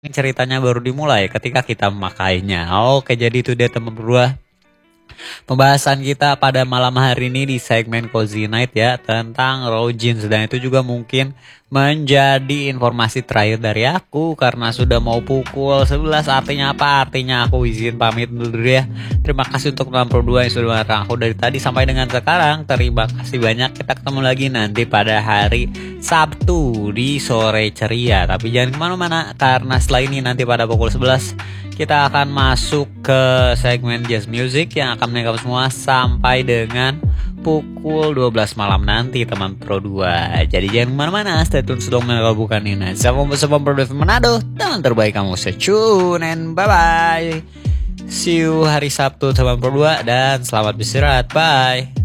ceritanya baru dimulai ketika kita memakainya. Oke, jadi itu dia teman berdua. Pembahasan kita pada malam hari ini di segmen Cozy Night ya tentang raw jeans, dan itu juga mungkin menjadi informasi terakhir dari aku karena sudah mau pukul 11. Artinya apa? Artinya aku izin pamit dulu ya. Terima kasih untuk 62 yang sudah mendengarkan aku dari tadi sampai dengan sekarang. Terima kasih banyak. Kita ketemu lagi nanti pada hari Sabtu di sore ceria. Tapi jangan kemana-mana karena setelah ini nanti pada pukul 11 kita akan masuk ke segmen jazz music yang akan menyapa semua sampai dengan pukul 12 malam nanti teman Pro 2. Jadi jangan kemana-mana, stay tune sudah bukan ini. Sama Pro 2 Manado, teman terbaik kamu. Stay tune and bye-bye. See you hari Sabtu teman Pro 2 dan selamat beristirahat. Bye.